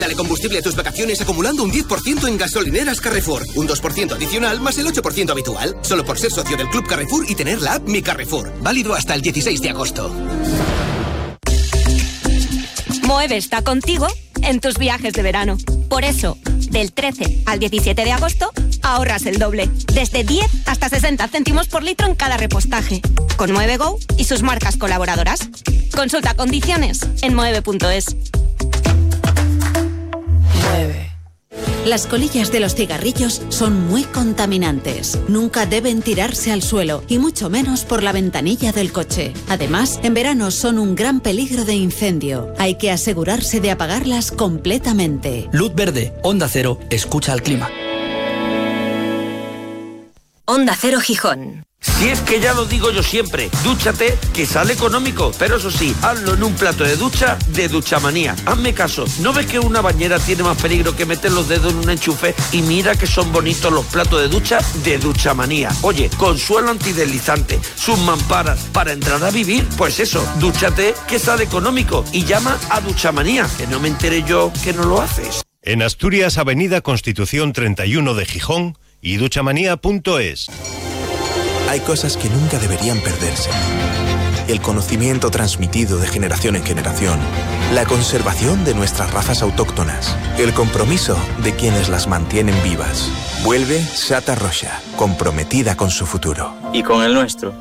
Dale combustible a tus vacaciones acumulando un 10% en gasolineras Carrefour. Un 2% adicional más el 8% habitual. Solo por ser socio del Club Carrefour y tener la app Mi Carrefour. Válido hasta el 16 de agosto. Moeve está contigo en tus viajes de verano. Por eso, del 13 al 17 de agosto, ahorras el doble. Desde 10 hasta 60 céntimos por litro en cada repostaje. Con Moeve Go y sus marcas colaboradoras. Consulta condiciones en moeve.es. Las colillas de los cigarrillos son muy contaminantes. Nunca deben tirarse al suelo, y mucho menos por la ventanilla del coche. Además, en verano son un gran peligro de incendio. Hay que asegurarse de apagarlas completamente. Luz verde, Onda Cero, escucha al clima. Onda Cero Gijón. Si es que ya lo digo yo siempre, dúchate, que sale económico, pero eso sí, hazlo en un plato de ducha de Duchamanía. Hazme caso, ¿no ves que una bañera tiene más peligro que meter los dedos en un enchufe? Y mira que son bonitos los platos de ducha de Duchamanía. Oye, con suelo antideslizante, sus mamparas, para entrar a vivir, pues eso, dúchate, que sale económico, y llama a Duchamanía, que no me enteré yo que no lo haces. En Asturias, Avenida Constitución 31 de Gijón y duchamanía.es. Hay cosas que nunca deberían perderse. El conocimiento transmitido de generación en generación. La conservación de nuestras razas autóctonas. El compromiso de quienes las mantienen vivas. Vuelve Sata Roxa, comprometida con su futuro. Y con el nuestro.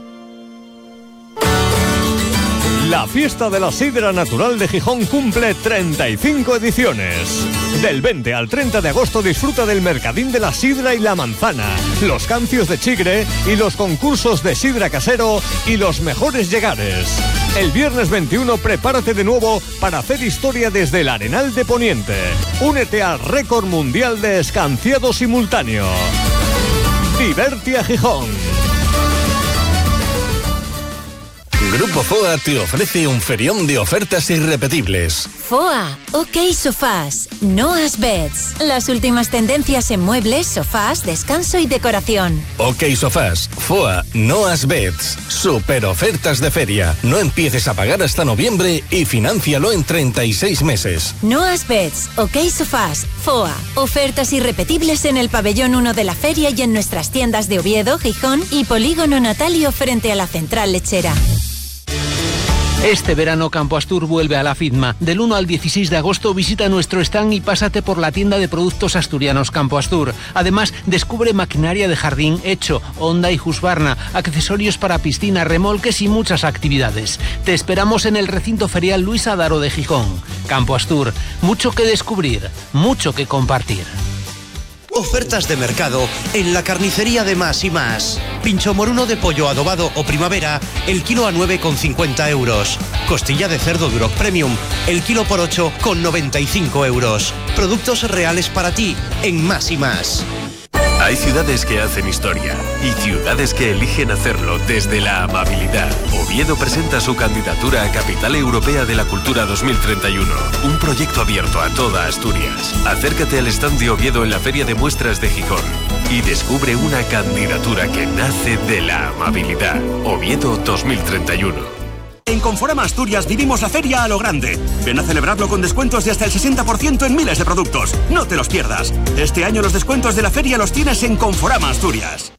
La fiesta de la sidra natural de Gijón cumple 35 ediciones. Del 20 al 30 de agosto disfruta del Mercadín de la Sidra y la Manzana, los cancios de chigre y los concursos de sidra casero y los mejores llegares. El viernes 21 prepárate de nuevo para hacer historia desde el Arenal de Poniente. Únete al récord mundial de escanciado simultáneo. Divertia Gijón. Grupo FOA te ofrece un ferión de ofertas irrepetibles. FOA, OK Sofás, Noah's Beds. Las últimas tendencias en muebles, sofás, descanso y decoración. OK Sofás, FOA, Noah's Beds. Super ofertas de feria. No empieces a pagar hasta noviembre y financialo en 36 meses. Noah's Beds, OK Sofás, FOA. Ofertas irrepetibles en el pabellón 1 de la feria y en nuestras tiendas de Oviedo, Gijón y Polígono Natalio frente a la central lechera. Este verano Campo Astur vuelve a la FIDMA. Del 1 al 16 de agosto visita nuestro stand y pásate por la tienda de productos asturianos Campo Astur. Además, descubre maquinaria de jardín Hecho, Honda y Husqvarna, accesorios para piscina, remolques y muchas actividades. Te esperamos en el recinto ferial Luis Adaro de Gijón. Campo Astur, mucho que descubrir, mucho que compartir. Ofertas de mercado en la carnicería de Más y Más. Pincho moruno de pollo adobado o primavera, el kilo a 9,50 euros. Costilla de cerdo Duroc Premium, el kilo por 8,95 euros. Productos reales para ti en Más y Más. Hay ciudades que hacen historia y ciudades que eligen hacerlo desde la amabilidad. Oviedo presenta su candidatura a Capital Europea de la Cultura 2031, un proyecto abierto a toda Asturias. Acércate al stand de Oviedo en la Feria de Muestras de Gijón y descubre una candidatura que nace de la amabilidad. Oviedo 2031. En Conforama Asturias vivimos la feria a lo grande. Ven a celebrarlo con descuentos de hasta el 60% en miles de productos. No te los pierdas. Este año los descuentos de la feria los tienes en Conforama Asturias.